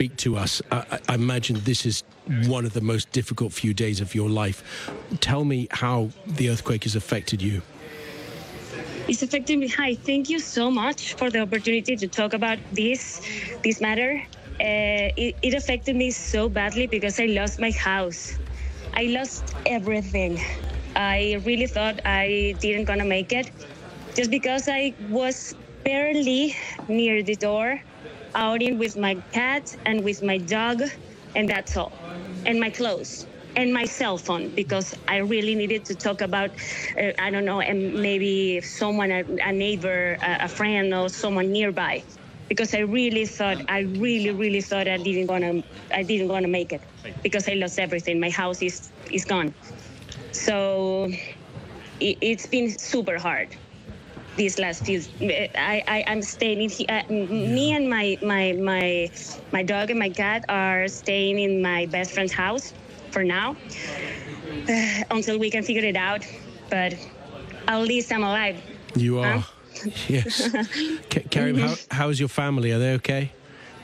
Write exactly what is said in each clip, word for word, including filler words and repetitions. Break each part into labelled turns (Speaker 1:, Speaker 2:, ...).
Speaker 1: speak to us. I, I imagine this is one of the most difficult few days of your life. Tell me how the earthquake has affected you.
Speaker 2: It's affecting me. Hi, thank you so much for the opportunity to talk about this this matter. Uh, it, it affected me so badly because I lost my house. I lost everything. I really thought I didn't gonna make it, just because I was barely near the door, outing with my cat and with my dog, and that's all, and my clothes. And my cell phone, because I really needed to talk about, uh, I don't know, and maybe someone, a, a neighbor, a, a friend, or someone nearby, because I really thought, I really, really thought I didn't gonna, I didn't gonna make it, because I lost everything. My house is is gone. So it, it's been super hard these last few. I, I I'm staying in. Uh, me and my my my my dog and my cat are staying in my best friend's house for now, uh, until we can figure it out. But at least I'm alive.
Speaker 1: You are.
Speaker 2: Huh?
Speaker 1: Yes. K- Karim, how, how's your family? Are they okay?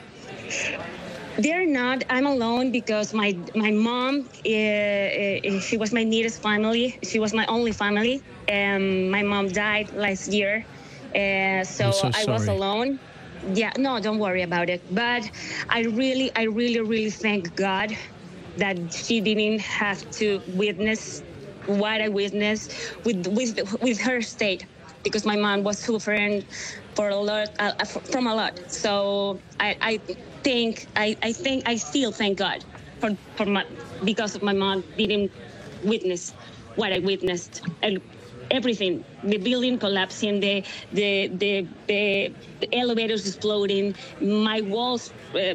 Speaker 2: They're not. I'm alone because my my mom, uh, uh, she was my nearest family. She was my only family. And my mom died last year. Uh, so,
Speaker 1: so
Speaker 2: I was alone. Yeah, no, don't worry about it. But I really, I really, really thank God that she didn't have to witness what I witnessed with with with her state, because my mom was suffering for a lot uh, from a lot. So I, I think I, I think I still thank God for for my, because of my mom didn't witness what I witnessed. And everything, the building collapsing, the the the, the, the elevators exploding, my walls uh,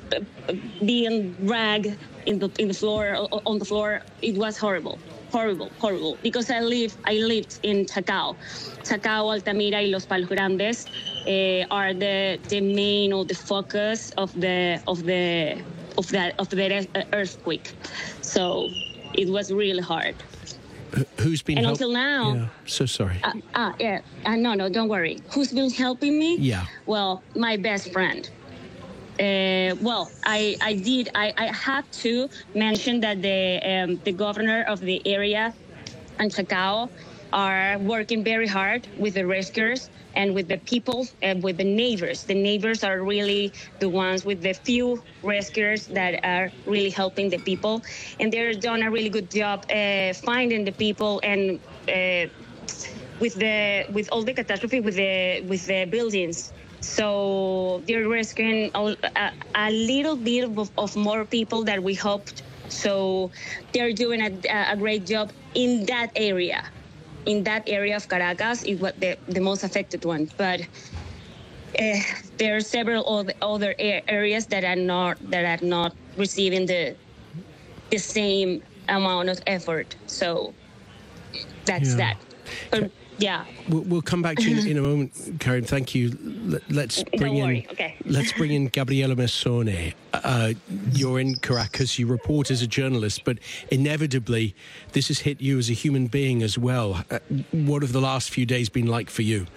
Speaker 2: being dragged in the in the floor on the floor. It was horrible, horrible, horrible. Because I live I lived in Chacao, Chacao, Altamira, y Los Palos Grandes uh, are the the main or the focus of the of the of that of the earthquake. So it was really hard.
Speaker 1: Who's been
Speaker 2: and
Speaker 1: help-
Speaker 2: until now?
Speaker 1: Yeah. So sorry.
Speaker 2: Uh, uh, yeah. Uh, no, no, don't worry. Who's been helping me?
Speaker 1: Yeah.
Speaker 2: Well, my best friend. Uh, well, I, I did. I, I have to mention that the um, the governor of the area and Chacao are working very hard with the rescuers and with the people and with the neighbors. The neighbors are really the ones with the few rescuers that are really helping the people, and they're done a really good job uh, finding the people and uh, with the with all the catastrophe with the with the buildings. So they're rescuing a, a, a little bit of, of more people that we hoped. So they're doing a, a great job in that area. In that area of Caracas, it was the, the most affected one. But uh, there are several other areas that are not that are not receiving the the same amount of effort. So that's
Speaker 1: yeah.
Speaker 2: that. But, yeah.
Speaker 1: We'll, we'll come back to you in, in a moment, Karim. Thank you. Let's bring
Speaker 2: Don't
Speaker 1: in.
Speaker 2: worry. Okay.
Speaker 1: Let's bring in Gabriela Mesone. Uh, you're in Caracas. You report as a journalist, but inevitably, this has hit you as a human being as well. Uh, what have the last few days been like for you?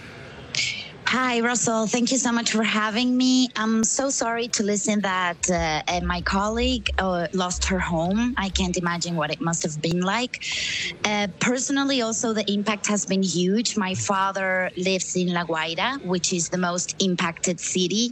Speaker 3: Hi, Russell. Thank you so much for having me. I'm so sorry to listen that uh, my colleague uh, lost her home. I can't imagine what it must have been like. Uh, personally, also, the impact has been huge. My father lives in La Guaira, which is the most impacted city.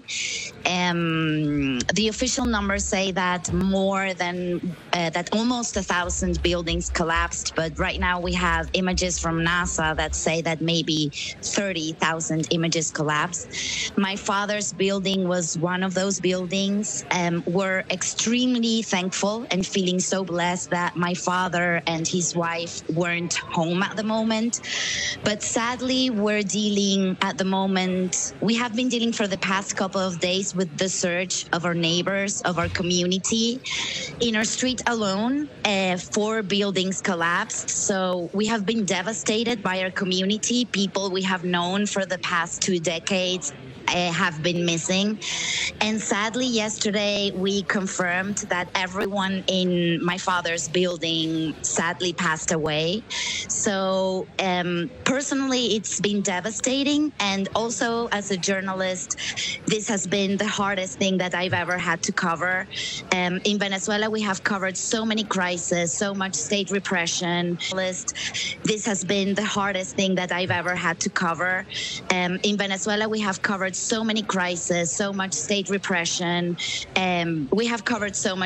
Speaker 3: Um, the official numbers say that more than, uh, that almost a thousand buildings collapsed. But right now we have images from NASA that say that maybe thirty thousand images collapsed. My father's building was one of those buildings. Um, we're extremely thankful and feeling so blessed that my father and his wife weren't home at the moment. But sadly, we're dealing at the moment, we have been dealing for the past couple of days with the surge of our neighbors, of our community. In our street alone, uh, four buildings collapsed. So we have been devastated by our community, people we have known for the past two decades, uh, have been missing. And sadly, yesterday we confirmed that everyone in my father's building sadly passed away. So um, personally, it's been devastating. And also as a journalist, this has been the hardest thing that I've ever had to cover. Um, in Venezuela, we have covered so many crises, so much state repression. This has been the hardest thing that I've ever had to cover. Um, in Venezuela, we have covered so many crises, so much state repression. Um, we have covered so much